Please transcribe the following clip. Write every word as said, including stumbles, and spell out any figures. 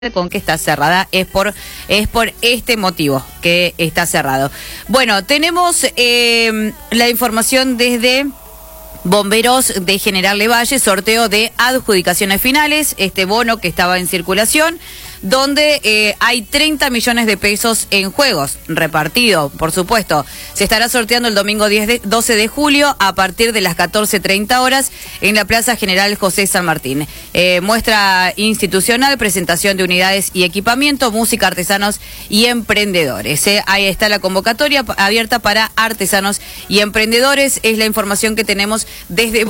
con que está cerrada, es por es por este motivo que está cerrado. Bueno, tenemos eh, la información desde Bomberos de General Lavalle, sorteo de adjudicaciones finales, este bono que estaba en circulación, donde eh, hay treinta millones de pesos en juegos, repartido, por supuesto. Se estará sorteando el domingo diez de, doce de julio a partir de las catorce treinta horas en la Plaza General José San Martín. Eh, muestra institucional, presentación de unidades y equipamiento, música, artesanos y emprendedores. Eh, ahí está la convocatoria abierta para artesanos y emprendedores. Es la información que tenemos desde